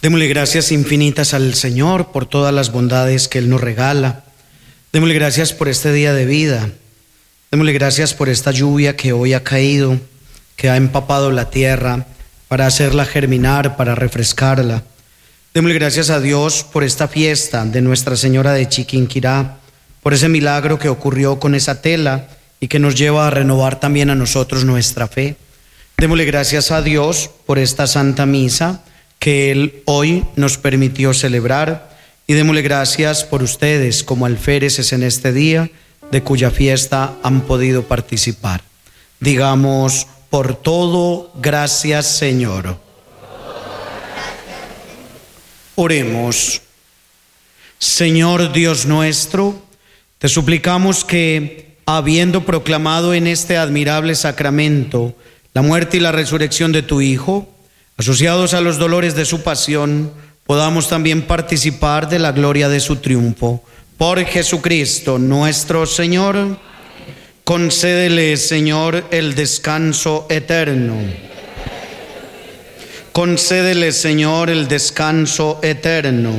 Démosle gracias infinitas al Señor por todas las bondades que Él nos regala. Démosle gracias por este día de vida. Démosle gracias por esta lluvia que hoy ha caído, que ha empapado la tierra para hacerla germinar, para refrescarla. Démosle gracias a Dios por esta fiesta de Nuestra Señora de Chiquinquirá, por ese milagro que ocurrió con esa tela y que nos lleva a renovar también a nosotros nuestra fe. Démosle gracias a Dios por esta Santa Misa que Él hoy nos permitió celebrar, y démosle gracias por ustedes como alféreces en este día de cuya fiesta han podido participar. Digamos: por todo, gracias Señor. Oremos. Señor Dios nuestro, te suplicamos que, habiendo proclamado en este admirable sacramento la muerte y la resurrección de tu Hijo, asociados a los dolores de su pasión, podamos también participar de la gloria de su triunfo. Por Jesucristo nuestro Señor. Concédele, Señor, el descanso eterno. Concédele, Señor, el descanso eterno.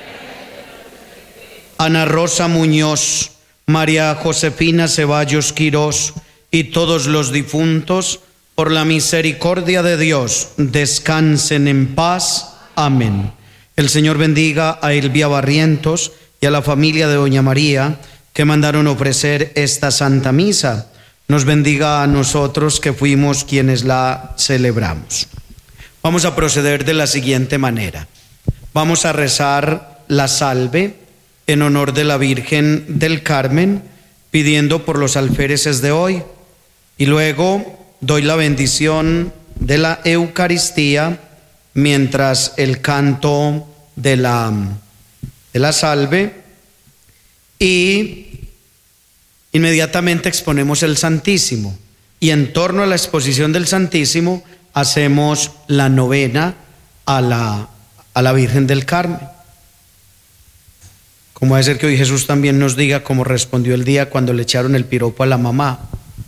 Ana Rosa Muñoz, María Josefina Ceballos Quirós y todos los difuntos, por la misericordia de Dios, descansen en paz. Amén. El Señor bendiga a Elvia Barrientos y a la familia de Doña María que mandaron ofrecer esta Santa Misa. Nos bendiga a nosotros que fuimos quienes la celebramos. Vamos a proceder de la siguiente manera. Vamos a rezar la salve en honor de la Virgen del Carmen, pidiendo por los alféreces de hoy, y luego doy la bendición de la Eucaristía mientras el canto de la salve, y inmediatamente exponemos el Santísimo, y en torno a la exposición del Santísimo hacemos la novena a la Virgen del Carmen. Como va a ser que hoy Jesús también nos diga cómo respondió el día cuando le echaron el piropo a la mamá.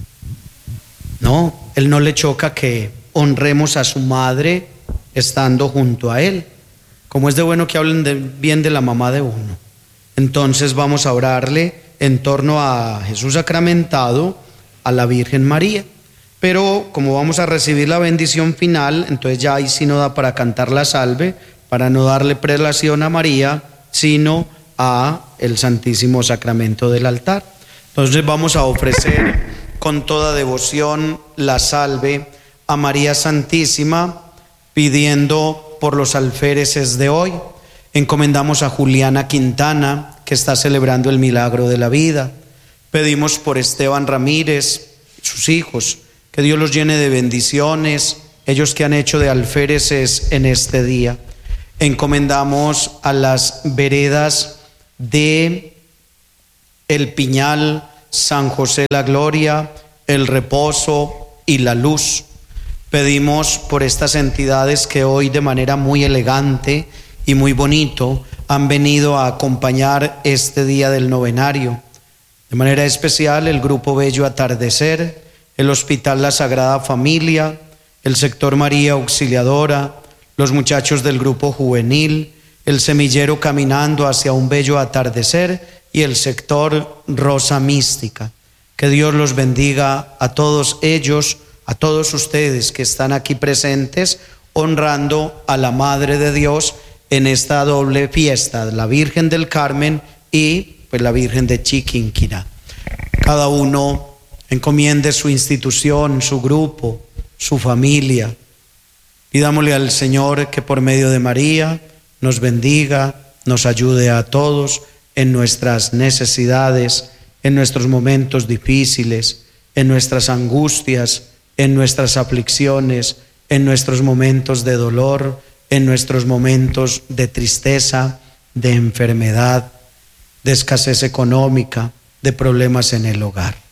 No, Él no le choca que honremos a su madre estando junto a Él. Como es de bueno que hablen bien de la mamá de uno. Entonces vamos a orarle en torno a Jesús sacramentado, a la Virgen María. Pero como vamos a recibir la bendición final, entonces ya ahí sí no da para cantar la salve, para no darle prelación a María, sino a el Santísimo Sacramento del altar. Entonces vamos a ofrecer con toda devoción la salve a María Santísima, pidiendo por los alféreces de hoy. Encomendamos a Juliana Quintana, que está celebrando el milagro de la vida. Pedimos por Esteban Ramírez, sus hijos, que Dios los llene de bendiciones, ellos que han hecho de alféreces en este día. Encomendamos a las veredas de El Piñal, San José la Gloria, El Reposo y La Luz. Pedimos por estas entidades que hoy de manera muy elegante y muy bonito han venido a acompañar este día del novenario. De manera especial el Grupo Bello Atardecer, el Hospital La Sagrada Familia, el Sector María Auxiliadora, los muchachos del Grupo Juvenil, el Semillero Caminando hacia un Bello Atardecer y el Sector Rosa Mística. Que Dios los bendiga a todos ellos, a todos ustedes que están aquí presentes, honrando a la Madre de Dios en esta doble fiesta, la Virgen del Carmen y pues la Virgen de Chiquinquirá. Cada uno encomiende su institución, su grupo, su familia. Pidámosle al Señor que por medio de María nos bendiga, nos ayude a todos en nuestras necesidades, en nuestros momentos difíciles, en nuestras angustias, en nuestras aflicciones, en nuestros momentos de dolor, en nuestros momentos de tristeza, de enfermedad, de escasez económica, de problemas en el hogar.